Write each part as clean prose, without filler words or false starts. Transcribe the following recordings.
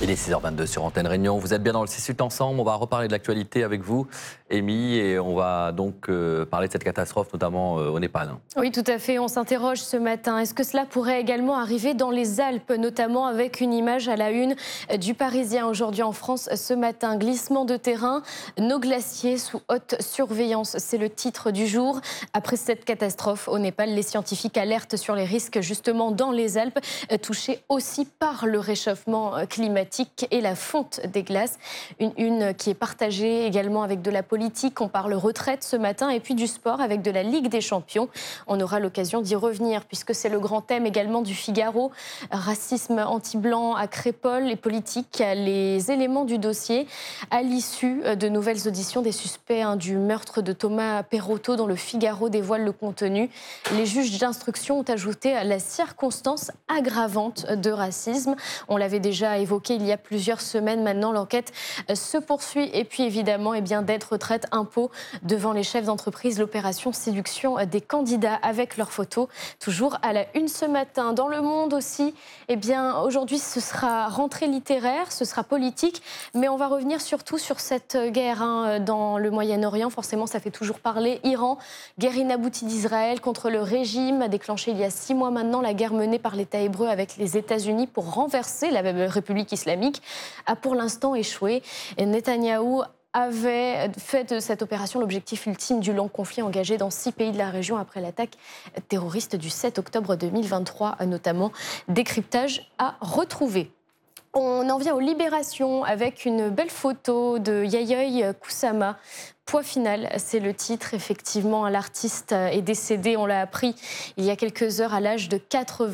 Il est 6h22 sur Antenne Réunion. Vous êtes bien dans le 6-8 ensemble. On va reparler de l'actualité avec vous, Amy, et on va donc parler de cette catastrophe, notamment au Népal. Oui, tout à fait. On s'interroge ce matin. Est-ce que cela pourrait également arriver dans les Alpes, notamment avec une image à la une du Parisien aujourd'hui en France ce matin. Glissement de terrain, nos glaciers sous haute surveillance. C'est le titre du jour. Après cette catastrophe au Népal, les scientifiques alertent sur les risques justement dans les Alpes, touchées aussi par le réchauffement climatique et la fonte des glaces. Une qui est partagée également avec de la politique. On parle retraite ce matin et puis du sport avec de la Ligue des Champions. On aura l'occasion d'y revenir puisque c'est le grand thème également du Figaro. Racisme anti-blanc à Crépol, les politiques, les éléments du dossier à l'issue de nouvelles auditions des suspects du meurtre de Thomas Perotto dont le Figaro dévoile le contenu. Les juges d'instruction ont ajouté la circonstance aggravante de racisme. On l'avait déjà évoqué il y a plusieurs semaines. Maintenant, l'enquête se poursuit. Et puis évidemment, dette, retraite, impôts devant les chefs d'entreprise. L'opération séduction des candidats avec leurs photos. Toujours à la une ce matin. Dans Le Monde aussi, aujourd'hui, ce sera rentrée littéraire, ce sera politique. Mais on va revenir surtout sur cette guerre dans le Moyen-Orient. Forcément, ça fait toujours parler. Iran, guerre inaboutie d'Israël contre le régime, a déclenché il y a 6 mois maintenant la guerre menée par l'État hébreu avec les États-Unis pour renverser la République islamique, a pour l'instant échoué. Et Netanyahou avait fait de cette opération l'objectif ultime du long conflit engagé dans 6 pays de la région après l'attaque terroriste du 7 octobre 2023, notamment. Décryptage à retrouver. On en vient aux Libérations avec une belle photo de Yayoi Kusama. Poids final, c'est le titre. Effectivement, l'artiste est décédé, on l'a appris il y a quelques heures à l'âge de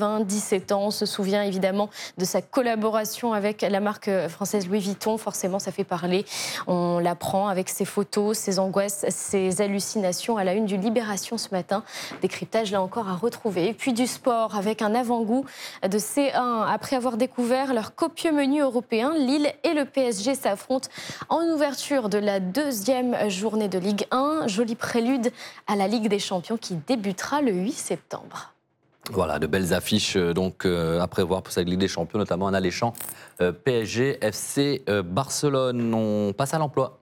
97 ans. On se souvient évidemment de sa collaboration avec la marque française Louis Vuitton. Forcément, ça fait parler. On l'apprend avec ses photos, ses angoisses, ses hallucinations à la une du Libération ce matin. Décryptage là encore à retrouver. Et puis du sport avec un avant-goût de C1. Après avoir découvert leur copieux menu européen, Lille et le PSG s'affrontent en ouverture de la 2e journée de Ligue 1. Joli prélude à la Ligue des Champions qui débutera le 8 septembre. Voilà, de belles affiches donc à prévoir pour cette Ligue des Champions, notamment un alléchant PSG FC Barcelone. On passe à l'emploi.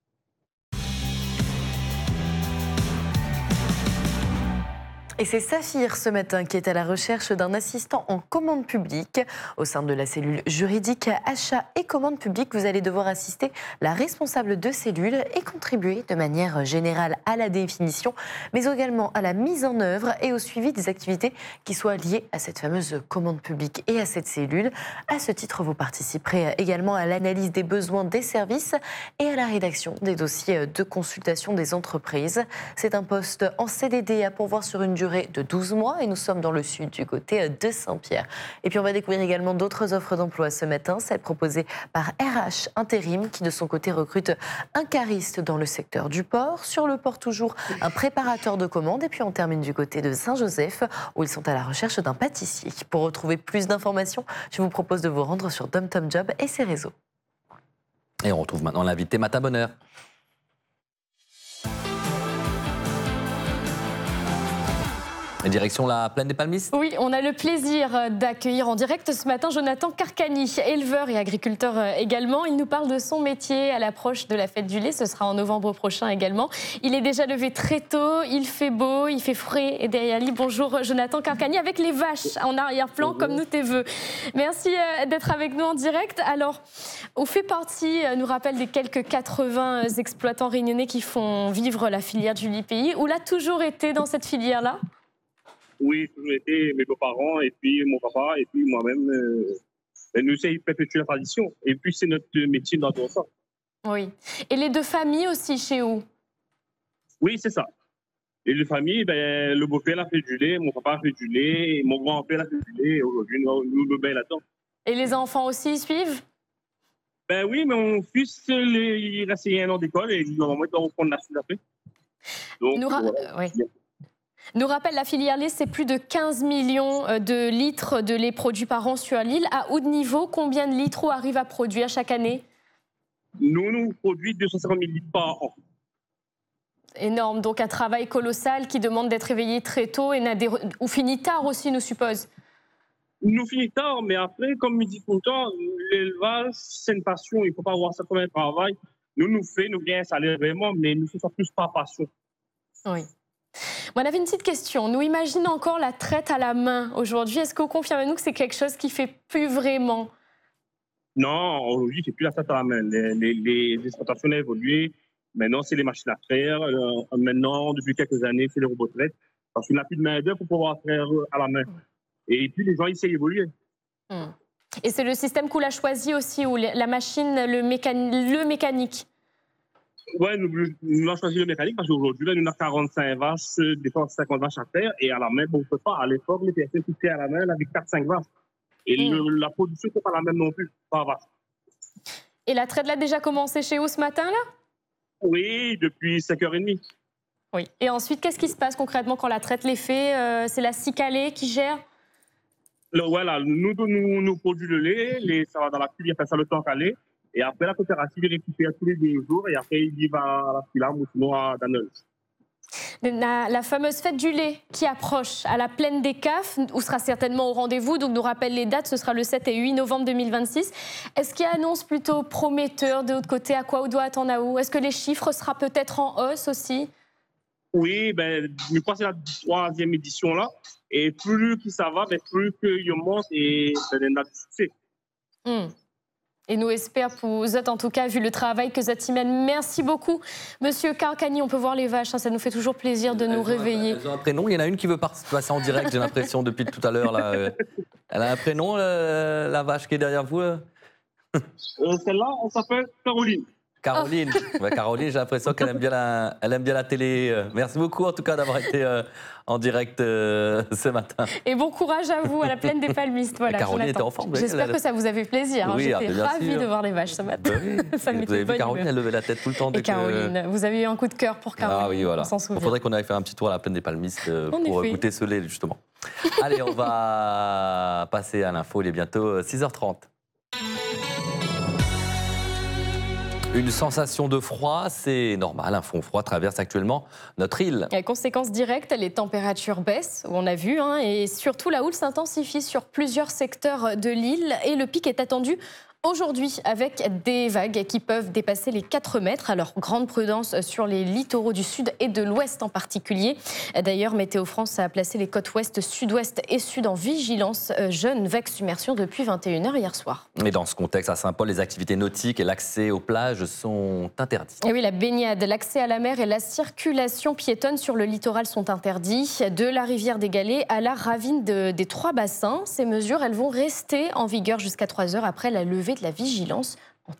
Et c'est Saphir ce matin qui est à la recherche d'un assistant en commande publique. Au sein de la cellule juridique achat et commande publique, vous allez devoir assister la responsable de cellule et contribuer de manière générale à la définition, mais également à la mise en œuvre et au suivi des activités qui soient liées à cette fameuse commande publique et à cette cellule. À ce titre, vous participerez également à l'analyse des besoins des services et à la rédaction des dossiers de consultation des entreprises. C'est un poste en CDD à pourvoir sur une durée de 12 mois et nous sommes dans le sud du côté de Saint-Pierre. Et puis on va découvrir également d'autres offres d'emploi ce matin, celle proposée par RH Intérim qui de son côté recrute un cariste dans le secteur du port. Sur le port toujours, un préparateur de commandes et puis on termine du côté de Saint-Joseph où ils sont à la recherche d'un pâtissier. Pour retrouver plus d'informations, je vous propose de vous rendre sur DomTom Job et ses réseaux. Et on retrouve maintenant l'invité Mata Bonheur. Direction la plaine des Palmistes. Oui, on a le plaisir d'accueillir en direct ce matin Jonathan Carcani, éleveur et agriculteur également. Il nous parle de son métier à l'approche de la fête du lait. Ce sera en novembre prochain également. Il est déjà levé très tôt, il fait beau, il fait frais. Et derrière lui, bonjour Jonathan Carcani avec les vaches en arrière-plan comme nous tes voeux. Merci d'être avec nous en direct. Alors, on fait partie, nous rappelle des quelques 80 exploitants réunionnais qui font vivre la filière du lait-pays. Ou l'a toujours été dans cette filière-là ? Oui, toujours été mes beaux-parents et puis mon papa et puis moi-même. Nous essayons de perpétuer la tradition. Et puis c'est notre métier dans tout ça. Oui. Et les deux familles aussi chez vous ? Oui, c'est ça. Les deux familles, le beau-père a fait du lait, mon papa a fait du lait, et mon grand-père a fait du lait. Et aujourd'hui, nous le bain là-dedans. Et les enfants aussi suivent ? Oui, mais mon fils, il a essayé 1 an d'école et il va reprendre la suite après. Donc, oui. Nous rappelle, la filière lait, c'est plus de 15 millions de litres de lait produit par an sur l'île. À haut niveau, combien de litres on arrive à produire chaque année ? Nous produisons 250 000 litres par an. Énorme, donc un travail colossal qui demande d'être réveillé très tôt et ou finit tard aussi, nous suppose. Nous finissons tard, mais après, comme il dit tout le temps, l'élevage, c'est une passion. Il ne faut pas voir ça comme un travail. Nous gagnons un salaire vraiment, mais nous faisons plus par passion. Oui. On avait une petite question. Nous imaginons encore la traite à la main aujourd'hui. Est-ce que vous confirmez-nous que c'est quelque chose qui ne fait plus vraiment? Non, aujourd'hui, c'est plus la traite à la main. Les exploitations ont évolué. Maintenant, c'est les machines à faire. Maintenant, depuis quelques années, c'est les robots traites. Parce qu'on n'a plus de main-d'œuvre pour pouvoir faire à la main. Et puis, les gens, ils essaient d'évoluer. Et c'est le système qu'on a choisi aussi, ou la machine, le mécanique? Oui, nous avons choisi le mécanique parce qu'aujourd'hui, nous avons 45 vaches, des fois 50 vaches à faire. Et à la main, on ne peut pas. À l'époque, les personnes qui étaient à la main avec 4-5 vaches. Et la production n'est pas la même non plus, par vache. Et la traite l'a déjà commencé chez vous ce matin, là? Oui, depuis 5h30. Oui. Et ensuite, qu'est-ce qui se passe concrètement quand la traite les fait? C'est la Cicalée qui gère? Voilà, nous produisons le lait, ça va dans la cuve, il fait ça le temps calé. Et après, la coopérative récupère tous les 2 jours et après, il va à la Filam ou sinon à Danone. La fameuse fête du lait qui approche à la Plaine des Cafes, où sera certainement au rendez-vous, donc nous rappelle les dates, ce sera le 7 et 8 novembre 2026. Est-ce qu'il y a une annonce plutôt prometteur de l'autre côté? À quoi on doit attendre à où? Est-ce que les chiffres seront peut-être en hausse aussi? Oui, je crois que c'est la 3e édition là. Et plus que ça va, plus qu'il monte et c'est une date de succès. Et nous espérons pour vous en tout cas, vu le travail que vous mène. Merci beaucoup, Monsieur Carcani. On peut voir les vaches, ça nous fait toujours plaisir de nous réveiller. Elles ont un prénom, il y en a une qui veut passer en direct, j'ai l'impression, depuis tout à l'heure. Là. Elle a un prénom, la vache qui est derrière vous? Celle-là, elle s'appelle Caroline. Caroline. Caroline, j'ai l'impression qu'elle aime bien la télé. Merci beaucoup en tout cas d'avoir été en direct ce matin. Et bon courage à vous à la Plaine des Palmistes. Voilà, Caroline était en forme. J'espère que ça vous a fait plaisir. Oui, j'étais ravie de voir les vaches ce matin. Oui. Ça vous avez vu Caroline, elle levait la tête tout le temps. Et Caroline, vous avez eu un coup de cœur pour Caroline. Ah oui, voilà. On s'en souvient. Il faudrait qu'on aille faire un petit tour à la Plaine des Palmistes pour goûter ce lait justement. Allez, on va passer à l'info. Il est bientôt 6h30. Une sensation de froid, c'est normal. Un front froid traverse actuellement notre île. Et conséquence directe, les températures baissent, on a vu, et surtout la houle s'intensifie sur plusieurs secteurs de l'île. Et le pic est attendu aujourd'hui, avec des vagues qui peuvent dépasser les 4 mètres. Alors, grande prudence sur les littoraux du sud et de l'ouest en particulier. D'ailleurs, Météo France a placé les côtes ouest, sud-ouest et sud en vigilance jaune, vague submersion depuis 21h hier soir. Et dans ce contexte, à Saint-Paul, les activités nautiques et l'accès aux plages sont interdits. Et oui, la baignade, l'accès à la mer et la circulation piétonne sur le littoral sont interdits. De la rivière des Galets à la ravine des Trois Bassins. Ces mesures, elles vont rester en vigueur jusqu'à 3 heures après la levée de la vigilance